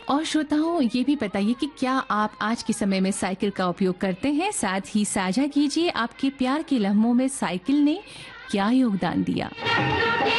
और श्रोताओं, ये भी बताइए कि क्या आप आज के समय में साइकिल का उपयोग करते हैं? साथ ही साझा कीजिए आपके प्यार के लम्हों में साइकिल ने क्या योगदान दिया।